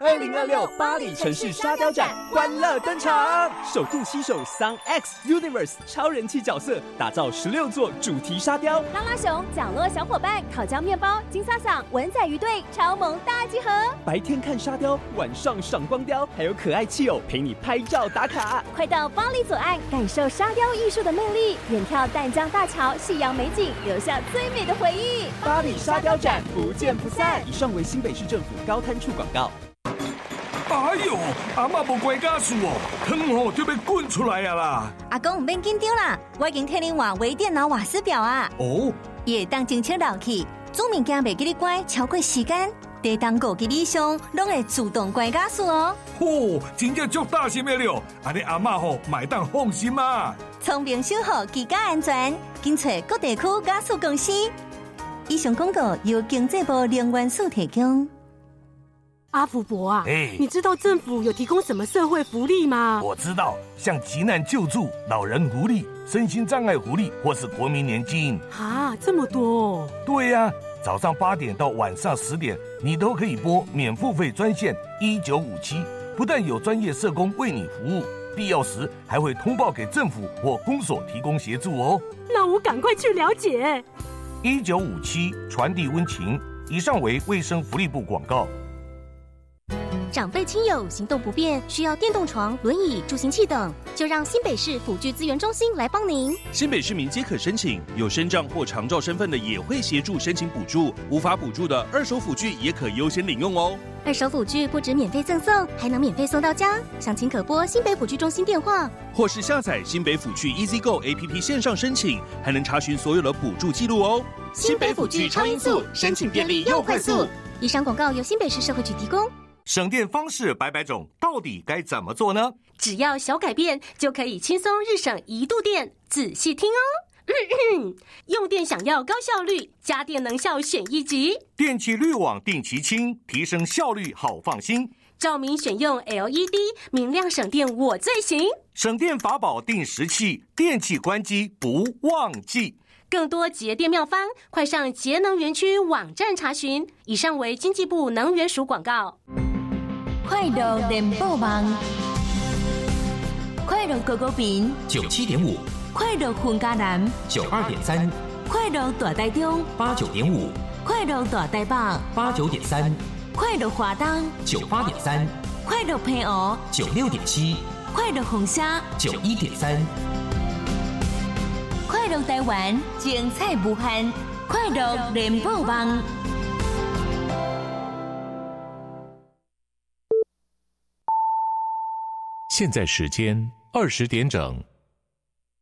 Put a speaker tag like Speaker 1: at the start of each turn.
Speaker 1: 2026巴黎城市沙雕展欢乐登场，首度携手 Sun X Universe 超人气角色，打造16座主题沙雕。
Speaker 2: 拉拉熊、角落小伙伴、烤焦面包、金萨桑、文仔鱼队超萌大集合。
Speaker 1: 白天看沙雕，晚上赏光雕，还有可爱气友陪你拍照打卡。
Speaker 2: 快到巴黎左岸感受沙雕艺术的魅力，远眺淡江大桥、夕阳美景，留下最美的回忆。
Speaker 1: 巴黎沙雕展不见不散。以上为新北市政府高滩处广告。
Speaker 3: 哎呦，阿嬷无乖家事哦，汤哦就要滚出来啊啦！
Speaker 4: 阿公唔免紧张啦，我已经替恁换微电脑瓦斯表啊。
Speaker 3: 哦，
Speaker 4: 伊会当侦测漏气，煮物件袂记你关超过时间，地当5级以上，拢会自动关加速哦。
Speaker 3: 嚯，真正足大心的了，安尼阿嬷吼买当放心啊。
Speaker 4: 聪明守护居家安全，紧找各地区加速公司。以上广告由经济部能源署提供。
Speaker 5: 阿福伯啊，你知道政府有提供什么社会福利吗？
Speaker 6: 我知道，像急难救助、老人福利、身心障碍福利，或是国民年金。
Speaker 5: 啊，这么多哦！
Speaker 6: 对呀，早上8点到晚上10点，你都可以拨免付费专线1957，不但有专业社工为你服务，必要时还会通报给政府或公所提供协助哦。
Speaker 5: 那我赶快去了解。
Speaker 6: 1957传递温情。以上为卫生福利部广告。
Speaker 7: 长辈亲友行动不便，需要电动床、轮椅、助行器等，就让新北市辅具资源中心来帮您。
Speaker 8: 新北市民皆可申请，有身障或长照身份的也会协助申请补助，无法补助的二手辅具也可优先领用哦。
Speaker 7: 二手辅具不止免费赠送，还能免费送到家。详情可拨新北辅具中心电话，
Speaker 8: 或是下载新北辅具 EasyGo APP 线上申请，还能查询所有的补助记录哦。
Speaker 7: 新北辅具超音速，申请便利又快速。以上广告由新北市社会局提供。
Speaker 6: 省电方式百百种，到底该怎么做呢？
Speaker 7: 只要小改变，就可以轻松日省1度电。仔细听哦。用电想要高效率，家电能效选1级。
Speaker 6: 电气滤网定期清，提升效率好放心。
Speaker 7: 照明选用 LED， 明亮省电我最行。
Speaker 6: 省电法宝定时器，电器关机不忘记。
Speaker 7: 更多节电妙方，快上节能园区网站查询。以上为经济部能源署广告。
Speaker 4: 快乐联播网，快乐高高屏
Speaker 9: 97.5，
Speaker 4: 快乐混嘉南
Speaker 9: 92.3，
Speaker 4: 快乐大台中
Speaker 9: 89.5，
Speaker 4: 快乐大台北
Speaker 9: 89.3，
Speaker 4: 快乐华东
Speaker 9: 98.3，
Speaker 4: 快乐平湖
Speaker 9: 96.7，
Speaker 4: 快乐凤沙
Speaker 9: 91.3，
Speaker 4: 快乐台湾精彩无限，快乐联播网。
Speaker 10: 现在时间20点整。